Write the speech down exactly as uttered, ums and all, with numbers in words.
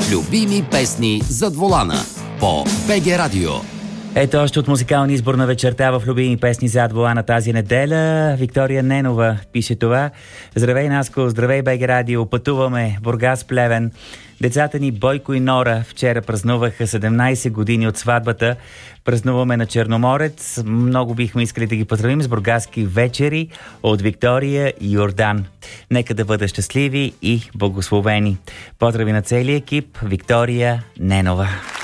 Любими песни зад волана по БГ Радио. Ето още от музикалния избор на вечерта в любими песни зад волана тази неделя. Виктория Ненова пише това. Здравей, Наско, здравей, БГ Радио. Пътуваме Бургас, Плевен. Децата ни Бойко и Нора вчера празнуваха седемнайсет години от сватбата. Празнуваме на Черноморец. Много бихме искали да ги поздравим с бургаски вечери от Виктория и Йордан. Нека да бъдат щастливи и благословени. Поздрави на целия екип. Виктория Ненова.